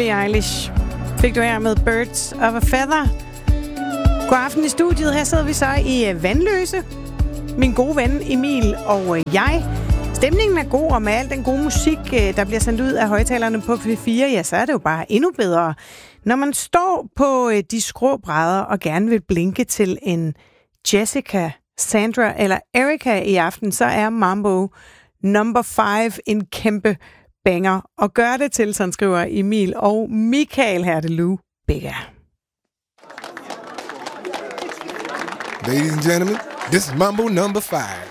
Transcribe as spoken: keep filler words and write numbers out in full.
Billie Eilish fik du her med Birds of a Feather. God aften i studiet. Her sidder vi så i Vandløse. Min gode ven Emil og jeg. Stemningen er god, og med al den gode musik, der bliver sendt ud af højtalerne på P fire, ja, så er det jo bare endnu bedre. Når man står på de skrå brædder og gerne vil blinke til en Jessica, Sandra eller Erika i aften, så er Mambo number five en kæmpe banger. Og gør det til, sådan skriver Emil og Michael Hertelou Becker. Ladies and gentlemen, this is Mambo number five.